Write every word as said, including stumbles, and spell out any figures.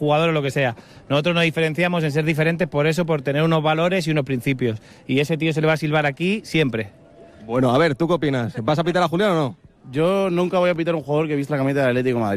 jugador o lo que sea. Nosotros nos diferenciamos en ser diferentes por eso, por tener unos valores y unos principios. Y ese tío se le va a silbar aquí siempre. Bueno, a ver, ¿tú qué opinas? ¿Vas a pitar a Julián o no? Yo nunca voy a pitar a un jugador que viste la camiseta del Atlético de Madrid.